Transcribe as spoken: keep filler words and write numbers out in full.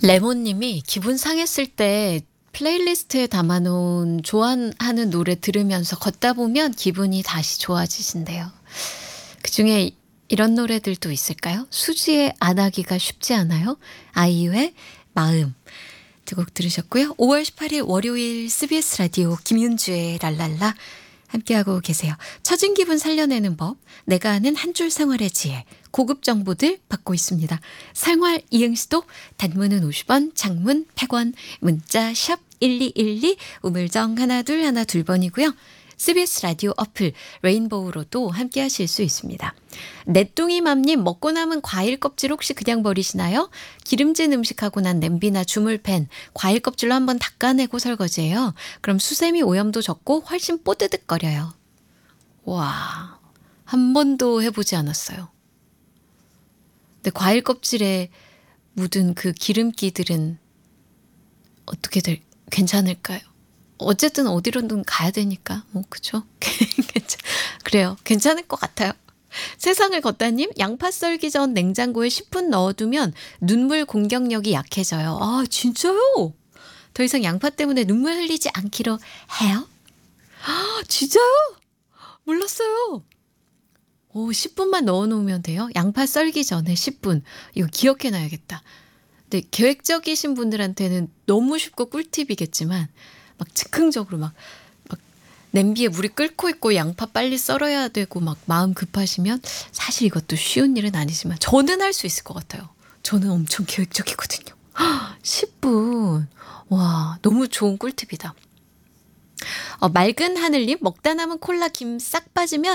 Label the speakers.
Speaker 1: 레몬님이 기분 상했을 때 플레이리스트에 담아놓은 좋아하는 노래 들으면서 걷다 보면 기분이 다시 좋아지신대요. 그중에 이런 노래들도 있을까요? 수지의 안 하기가 쉽지 않아요? 아이유의 마음 두 곡 들으셨고요. 오월 십팔일 월요일 씨비에스 라디오 김윤주의 랄랄라 함께하고 계세요. 처진 기분 살려내는 법, 내가 아는 한 줄 생활의 지혜, 고급 정보들 받고 있습니다. 생활 이행시도 단문은 오십 원, 장문 백 원, 문자 샵 일이일이, 우물정 하나 둘 하나 둘 번이고요. 씨비에스 라디오 어플 레인보우로도 함께 하실 수 있습니다. 내뚱이맘님, 먹고 남은 과일 껍질 혹시 그냥 버리시나요? 기름진 음식하고 난 냄비나 주물팬, 과일 껍질로 한번 닦아내고 설거지해요. 그럼 수세미 오염도 적고 훨씬 뽀드득거려요. 와, 한 번도 해보지 않았어요. 근데 과일 껍질에 묻은 그 기름기들은 어떻게 될, 괜찮을까요? 어쨌든 어디로든 가야 되니까 뭐 그죠? 그래요. 괜찮을 것 같아요. 세상을 걷다님, 양파 썰기 전 냉장고에 십 분 넣어두면 눈물 공격력이 약해져요. 아 진짜요? 더 이상 양파 때문에 눈물 흘리지 않기로 해요? 아 진짜요? 몰랐어요. 오, 십 분만 넣어놓으면 돼요? 양파 썰기 전에 십 분. 이거 기억해놔야겠다. 근데 계획적이신 분들한테는 너무 쉽고 꿀팁이겠지만 막 즉흥적으로 막, 막 냄비에 물이 끓고 있고 양파 빨리 썰어야 되고 막 마음 급하시면 사실 이것도 쉬운 일은 아니지만 저는 할 수 있을 것 같아요. 저는 엄청 계획적이거든요. 십 분. 와, 너무 좋은 꿀팁이다. 어, 맑은 하늘님, 먹다 남은 콜라 김 싹 빠지면